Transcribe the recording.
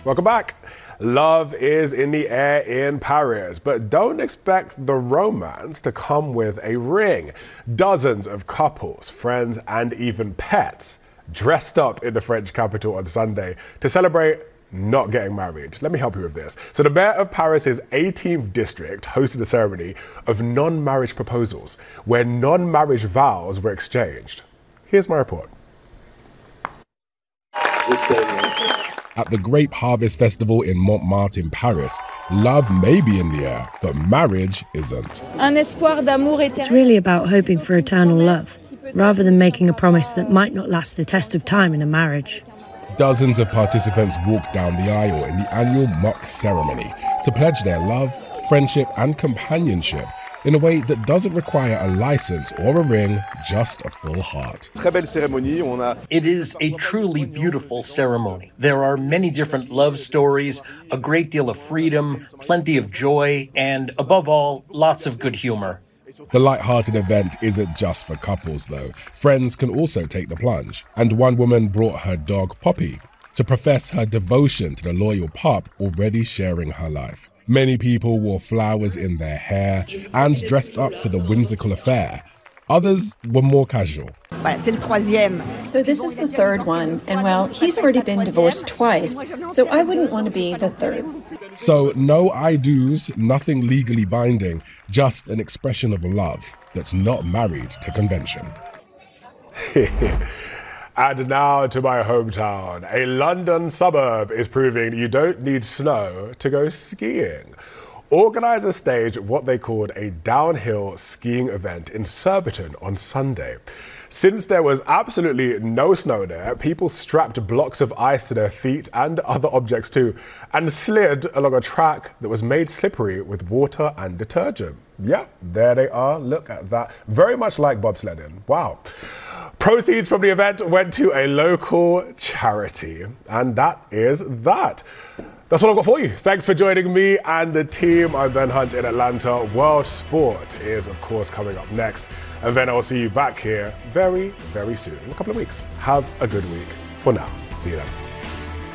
Welcome back. Love is in the air in Paris, but don't expect the romance to come with a ring. Dozens of couples, friends, and even pets dressed up in the French capital on Sunday to celebrate not getting married. Let me help you with this. So the mayor of Paris's 18th district hosted a ceremony of non-marriage proposals where non-marriage vows were exchanged. Here's my report. At the Grape Harvest Festival in Montmartre in Paris, love may be in the air, but marriage isn't. It's really about hoping for eternal love, rather than making a promise that might not last the test of time in a marriage. Dozens of participants walked down the aisle in the annual mock ceremony to pledge their love, friendship, and companionship in a way that doesn't require a license or a ring, just a full heart. It is a truly beautiful ceremony. There are many different love stories, a great deal of freedom, plenty of joy, and above all, lots of good humor. The light-hearted event isn't just for couples, though. Friends can also take the plunge. And one woman brought her dog, Poppy, to profess her devotion to the loyal pup already sharing her life. Many people wore flowers in their hair and dressed up for the whimsical affair. Others were more casual. So this is the third one, and well, he's already been divorced twice, so I wouldn't want to be the third. So no I do's, nothing legally binding, just an expression of love that's not married to convention. And now to my hometown. A London suburb is proving you don't need snow to go skiing. Organisers staged what they called a downhill skiing event in Surbiton on Sunday. Since there was absolutely no snow there, people strapped blocks of ice to their feet and other objects too, and slid along a track that was made slippery with water and detergent. Yeah, there they are. Look at that. Very much like bobsledding. Wow. Proceeds from the event went to a local charity. And that is that. That's all I've got for you. Thanks for joining me and the team. I'm Ben Hunt in Atlanta. World Sport is, of course, coming up next. And then I'll see you back here very, very soon, in a couple of weeks. Have a good week. For now, see you then.